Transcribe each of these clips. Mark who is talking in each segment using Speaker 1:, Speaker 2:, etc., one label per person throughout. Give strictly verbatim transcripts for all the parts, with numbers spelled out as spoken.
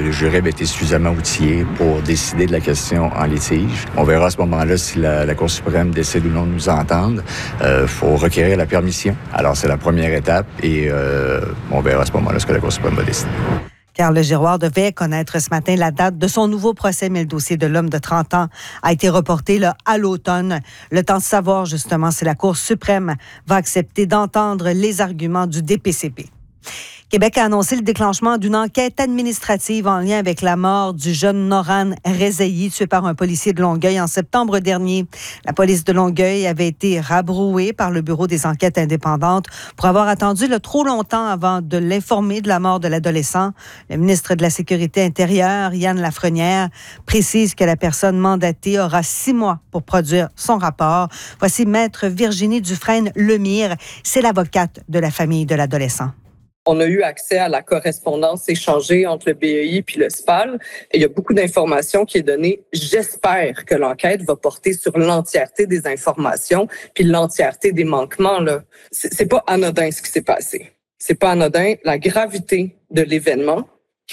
Speaker 1: le jury avait été suffisamment outillé pour décider de la question en litige. On verra à ce moment-là si la, la Cour suprême décide ou non de nous entendre. Il euh, faut requérir la permission. Alors, c'est la première étape et euh, on verra à ce moment-là ce que la Cour suprême va décider.
Speaker 2: Carl Giroir devait connaître ce matin la date de son nouveau procès, mais le dossier de l'homme de trente ans a été reporté là, à l'automne. Le temps de savoir, justement, si la Cour suprême va accepter d'entendre les arguments du D P C P. Québec a annoncé le déclenchement d'une enquête administrative en lien avec la mort du jeune Noran Rezaï, tué par un policier de Longueuil en septembre dernier. La police de Longueuil avait été rabrouée par le Bureau des enquêtes indépendantes pour avoir attendu là, trop longtemps avant de l'informer de la mort de l'adolescent. Le ministre de la Sécurité intérieure, Yann Lafrenière, précise que la personne mandatée aura six mois pour produire son rapport. Voici Maître Virginie Dufresne-Lemire, c'est l'avocate de la famille de l'adolescent.
Speaker 3: On a eu accès à la correspondance échangée entre le B E I puis le S P A L et il y a beaucoup d'informations qui est donnée. J'espère que l'enquête va porter sur l'entièreté des informations puis l'entièreté des manquements. Là. C'est, c'est pas anodin ce qui s'est passé. C'est pas anodin. La gravité de l'événement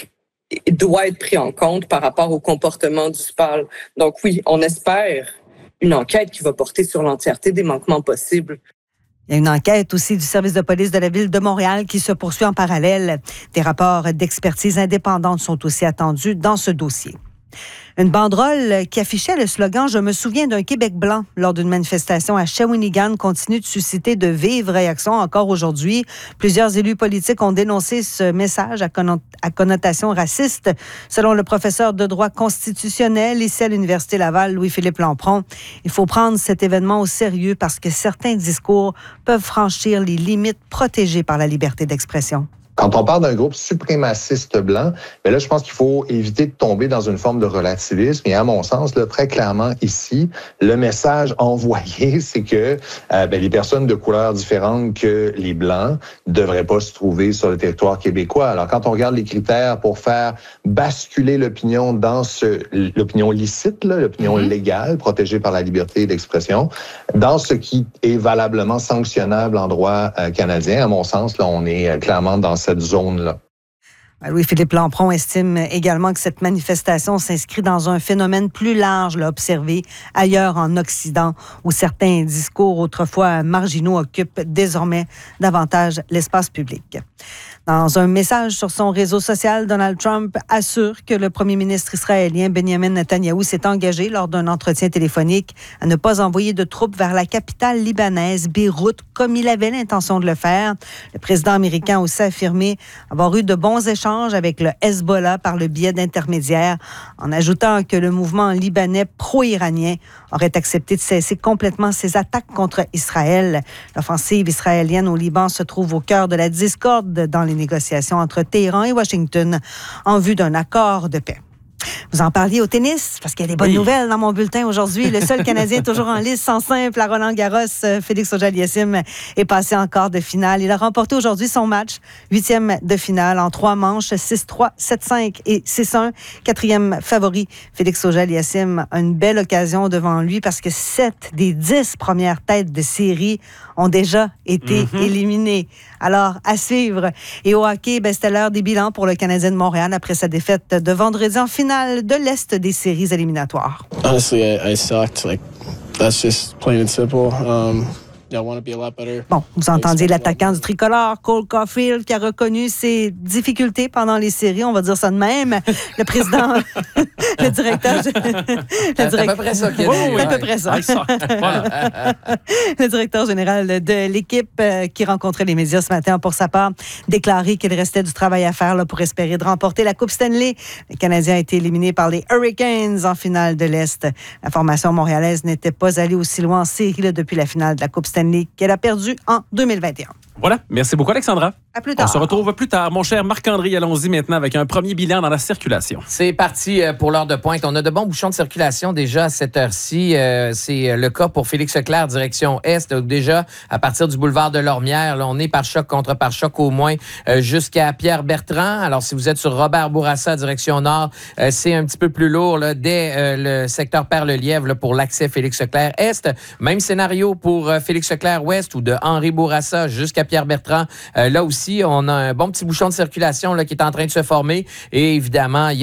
Speaker 3: doit être pris en compte par rapport au comportement du S P A L. Donc oui, on espère une enquête qui va porter sur l'entièreté des manquements possibles.
Speaker 2: Il y a une enquête aussi du service de police de la Ville de Montréal qui se poursuit en parallèle. Des rapports d'expertise indépendante sont aussi attendus dans ce dossier. Une banderole qui affichait le slogan « Je me souviens d'un Québec blanc » lors d'une manifestation à Shawinigan continue de susciter de vives réactions encore aujourd'hui. Plusieurs élus politiques ont dénoncé ce message à, connot- à connotation raciste. Selon le professeur de droit constitutionnel ici à l'Université Laval, Louis-Philippe Lampron, il faut prendre cet événement au sérieux parce que certains discours peuvent franchir les limites protégées par la liberté d'expression.
Speaker 4: Quand on parle d'un groupe suprémaciste blanc, bien là, je pense qu'il faut éviter de tomber dans une forme de relativisme. Et à mon sens, là, très clairement ici, le message envoyé, c'est que euh, bien, les personnes de couleurs différentes que les blancs ne devraient pas se trouver sur le territoire québécois. Alors, quand on regarde les critères pour faire basculer l'opinion dans ce, l'opinion licite, là, l'opinion mm-hmm. légale, protégée par la liberté d'expression, dans ce qui est valablement sanctionnable en droit euh, canadien, à mon sens, là, on est euh, clairement dans cette zone-là.
Speaker 2: Louis-Philippe Lampron estime également que cette manifestation s'inscrit dans un phénomène plus large là, observé ailleurs en Occident, où certains discours autrefois marginaux occupent désormais davantage l'espace public. Dans un message sur son réseau social, Donald Trump assure que le premier ministre israélien Benjamin Netanyahou s'est engagé lors d'un entretien téléphonique à ne pas envoyer de troupes vers la capitale libanaise, Beyrouth, comme il avait l'intention de le faire. Le président américain a aussi affirmé avoir eu de bons échanges avec le Hezbollah par le biais d'intermédiaires, en ajoutant que le mouvement libanais pro-iranien aurait accepté de cesser complètement ses attaques contre Israël. L'offensive israélienne au Liban se trouve au cœur de la discorde dans les négociations entre Téhéran et Washington en vue d'un accord de paix. Vous en parliez au tennis, parce qu'il y a des bonnes oui. nouvelles dans mon bulletin aujourd'hui. Le seul Canadien toujours en lice en simple à Roland-Garros, Félix Auger-Aliassime, est passé en quart de finale. Il a remporté aujourd'hui son match, huitième de finale, en trois manches, six trois, sept cinq et six un. Quatrième favori, Félix Auger-Aliassime a une belle occasion devant lui parce que sept des dix premières têtes de série ont déjà été mm-hmm. éliminées. Alors, à suivre. Et au hockey, ben, c'était l'heure des bilans pour le Canadien de Montréal après sa défaite de vendredi en finale de l'Est des séries éliminatoires.
Speaker 5: Honestly, I, I sucked. Like, that's just plain and simple. Um...
Speaker 2: Bon, vous entendiez l'attaquant du tricolore, Cole Caulfield, qui a reconnu ses difficultés pendant les séries, on va dire ça de même. Le président, le directeur...
Speaker 6: le direct... C'est à peu près ça qu'il a dit.
Speaker 2: C'est à peu près ça. Le directeur général de l'équipe euh, qui rencontrait les médias ce matin pour sa part déclaré qu'il restait du travail à faire là, pour espérer de remporter la Coupe Stanley. Le Canadien a été éliminé par les Hurricanes en finale de l'Est. La formation montréalaise n'était pas allée aussi loin en série là, depuis la finale de la Coupe Stanley qu'elle a perdu en deux mille vingt et un.
Speaker 7: Voilà. Merci beaucoup, Alexandra.
Speaker 2: À plus tard.
Speaker 7: On se retrouve plus tard. Mon cher Marc-André, allons-y maintenant avec un premier bilan dans la circulation.
Speaker 6: C'est parti pour l'heure de pointe. On a de bons bouchons de circulation déjà à cette heure-ci. Euh, c'est le cas pour Félix Leclerc, direction Est. Déjà, à partir du boulevard de Lormière, là, on est par choc contre par choc au moins euh, jusqu'à Pierre-Bertrand. Alors, si vous êtes sur Robert Bourassa, direction Nord, euh, c'est un petit peu plus lourd là, dès euh, le secteur Perle-Lièvre là, pour l'accès Félix Leclerc Est. Même scénario pour euh, Félix Leclerc Ouest ou de Henri Bourassa jusqu'à Pierre-Bertrand. Euh, là aussi, on a un bon petit bouchon de circulation là, qui est en train de se former. Et évidemment, il y a